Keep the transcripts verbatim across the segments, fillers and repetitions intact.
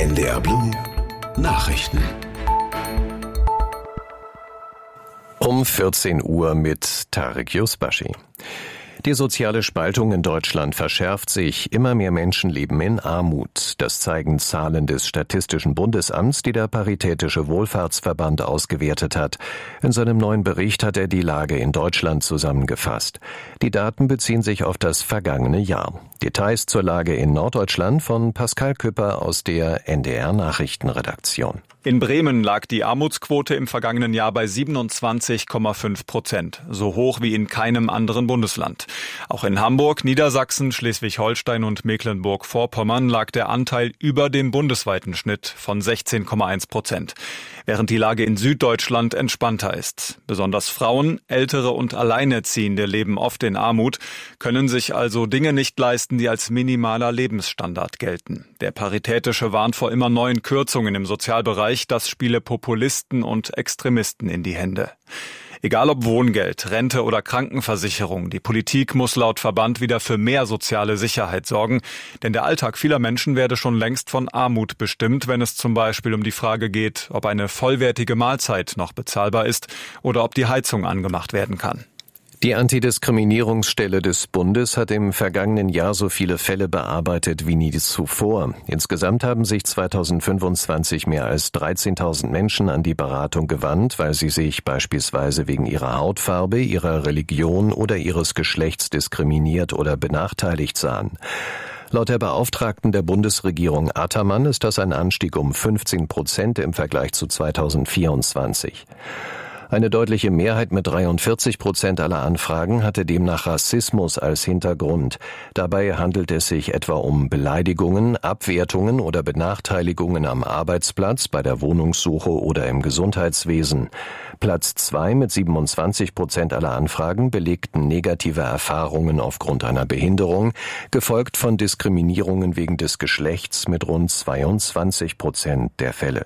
N D R Blue Nachrichten. Um vierzehn Uhr mit Tarek Yusbashi. Die soziale Spaltung in Deutschland verschärft sich. Immer mehr Menschen leben in Armut. Das zeigen Zahlen des Statistischen Bundesamts, die der Paritätische Wohlfahrtsverband ausgewertet hat. In seinem neuen Bericht hat er die Lage in Deutschland zusammengefasst. Die Daten beziehen sich auf das vergangene Jahr. Details zur Lage in Norddeutschland von Pascal Küpper aus der N D R Nachrichtenredaktion. In Bremen lag die Armutsquote im vergangenen Jahr bei siebenundzwanzig Komma fünf Prozent, so hoch wie in keinem anderen Bundesland. Auch in Hamburg, Niedersachsen, Schleswig-Holstein und Mecklenburg-Vorpommern lag der Anteil über dem bundesweiten Schnitt von sechzehn Komma eins Prozent, während die Lage in Süddeutschland entspannter ist. Besonders Frauen, Ältere und Alleinerziehende leben oft in Armut, können sich also Dinge nicht leisten, die als minimaler Lebensstandard gelten. Der Paritätische warnt vor immer neuen Kürzungen im Sozialbereich. Das spiele Populisten und Extremisten in die Hände. Egal ob Wohngeld, Rente oder Krankenversicherung, die Politik muss laut Verband wieder für mehr soziale Sicherheit sorgen, denn der Alltag vieler Menschen werde schon längst von Armut bestimmt, wenn es zum Beispiel um die Frage geht, ob eine vollwertige Mahlzeit noch bezahlbar ist oder ob die Heizung angemacht werden kann. Die Antidiskriminierungsstelle des Bundes hat im vergangenen Jahr so viele Fälle bearbeitet wie nie zuvor. Insgesamt haben sich zweitausendfünfundzwanzig mehr als dreizehntausend Menschen an die Beratung gewandt, weil sie sich beispielsweise wegen ihrer Hautfarbe, ihrer Religion oder ihres Geschlechts diskriminiert oder benachteiligt sahen. Laut der Beauftragten der Bundesregierung Attermann ist das ein Anstieg um fünfzehn Prozent im Vergleich zu zweitausendvierundzwanzig. Eine deutliche Mehrheit mit dreiundvierzig Prozent aller Anfragen hatte demnach Rassismus als Hintergrund. Dabei handelt es sich etwa um Beleidigungen, Abwertungen oder Benachteiligungen am Arbeitsplatz, bei der Wohnungssuche oder im Gesundheitswesen. Platz zwei mit siebenundzwanzig Prozent aller Anfragen belegten negative Erfahrungen aufgrund einer Behinderung, gefolgt von Diskriminierungen wegen des Geschlechts mit rund zweiundzwanzig Prozent der Fälle.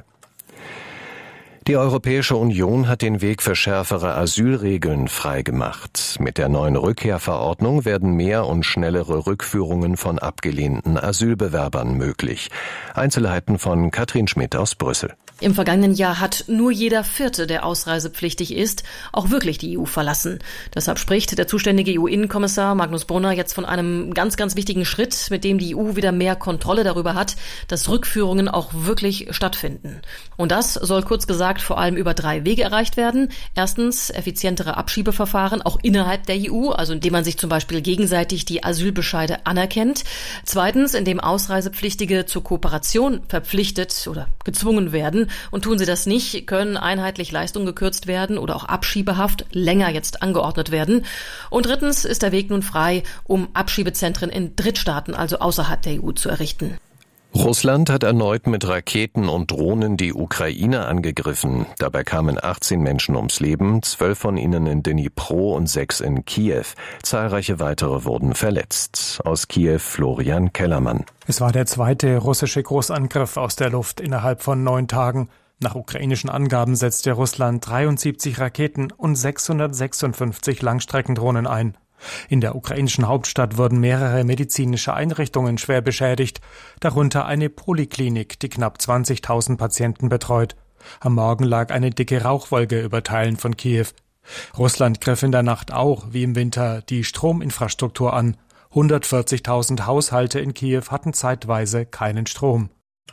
Die Europäische Union hat den Weg für schärfere Asylregeln freigemacht. Mit der neuen Rückkehrverordnung werden mehr und schnellere Rückführungen von abgelehnten Asylbewerbern möglich. Einzelheiten von Katrin Schmidt aus Brüssel. Im vergangenen Jahr hat nur jeder Vierte, der ausreisepflichtig ist, auch wirklich die E U verlassen. Deshalb spricht der zuständige E U-Innenkommissar Magnus Brunner jetzt von einem ganz, ganz wichtigen Schritt, mit dem die E U wieder mehr Kontrolle darüber hat, dass Rückführungen auch wirklich stattfinden. Und das soll kurz gesagt vor allem über drei Wege erreicht werden. Erstens effizientere Abschiebeverfahren, auch innerhalb der E U, also indem man sich zum Beispiel gegenseitig die Asylbescheide anerkennt. Zweitens, indem Ausreisepflichtige zur Kooperation verpflichtet oder gezwungen werden. Und tun sie das nicht, können einheitlich Leistungen gekürzt werden oder auch Abschiebehaft länger jetzt angeordnet werden. Und drittens ist der Weg nun frei, um Abschiebezentren in Drittstaaten, also außerhalb der E U, zu errichten. Russland hat erneut mit Raketen und Drohnen die Ukraine angegriffen. Dabei kamen achtzehn Menschen ums Leben, zwölf von ihnen in Dnipro und sechs in Kiew. Zahlreiche weitere wurden verletzt. Aus Kiew Florian Kellermann. Es war der zweite russische Großangriff aus der Luft innerhalb von neun Tagen. Nach ukrainischen Angaben setzte Russland dreiundsiebzig Raketen und sechshundertsechsundfünfzig Langstreckendrohnen ein. In der ukrainischen Hauptstadt wurden mehrere medizinische Einrichtungen schwer beschädigt, darunter eine Poliklinik, die knapp zwanzigtausend Patienten betreut. Am Morgen lag eine dicke Rauchwolke über Teilen von Kiew. Russland griff in der Nacht auch, wie im Winter, die Strominfrastruktur an. hundertvierzigtausend Haushalte in Kiew hatten zeitweise keinen Strom.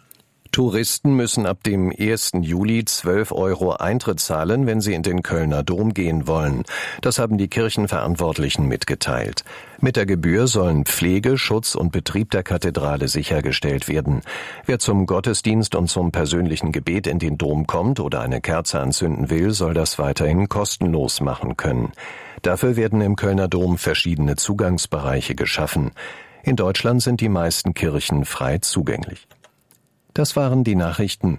Touristen müssen ab dem ersten Juli zwölf Euro Eintritt zahlen, wenn sie in den Kölner Dom gehen wollen. Das haben die Kirchenverantwortlichen mitgeteilt. Mit der Gebühr sollen Pflege, Schutz und Betrieb der Kathedrale sichergestellt werden. Wer zum Gottesdienst und zum persönlichen Gebet in den Dom kommt oder eine Kerze anzünden will, soll das weiterhin kostenlos machen können. Dafür werden im Kölner Dom verschiedene Zugangsbereiche geschaffen. In Deutschland sind die meisten Kirchen frei zugänglich. Das waren die Nachrichten.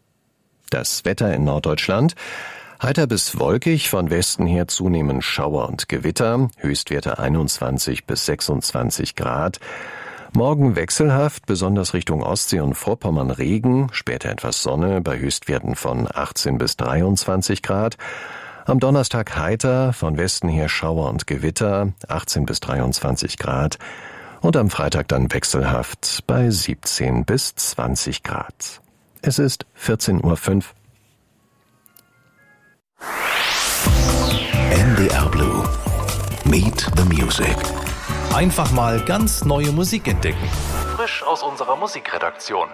Das Wetter in Norddeutschland. Heiter bis wolkig, von Westen her zunehmend Schauer und Gewitter, Höchstwerte einundzwanzig bis sechsundzwanzig Grad. Morgen wechselhaft, besonders Richtung Ostsee und Vorpommern Regen, später etwas Sonne bei Höchstwerten von achtzehn bis dreiundzwanzig Grad. Am Donnerstag heiter, von Westen her Schauer und Gewitter, achtzehn bis dreiundzwanzig Grad. Und am Freitag dann wechselhaft bei siebzehn bis zwanzig Grad. Es ist vierzehn Uhr fünf. N D R Blue. Meet the Music. Einfach mal ganz neue Musik entdecken. Frisch aus unserer Musikredaktion.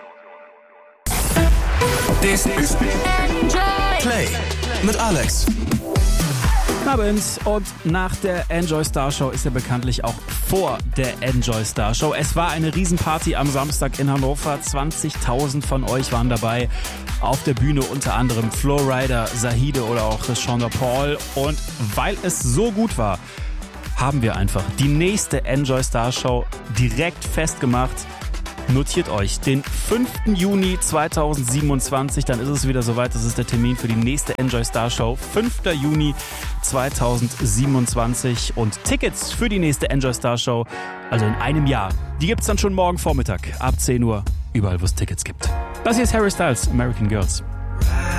This is Play mit Alex. Abends und nach der Enjoy Star Show ist ja bekanntlich auch vor der Enjoy Star Show. Es war eine Riesenparty am Samstag in Hannover. zwanzigtausend von euch waren dabei. Auf der Bühne unter anderem Flowrider, Zahide oder auch Sean Paul. Und weil es so gut war, haben wir einfach die nächste Enjoy Star Show direkt festgemacht. Notiert euch den fünften Juni zweitausendsiebenundzwanzig, dann ist es wieder soweit, das ist der Termin für die nächste Enjoy Star Show, fünften Juni zweitausendsiebenundzwanzig und Tickets für die nächste Enjoy Star Show, also in einem Jahr, die gibt's dann schon morgen Vormittag ab zehn Uhr, überall wo es Tickets gibt. Das hier ist Harry Styles, American Girls.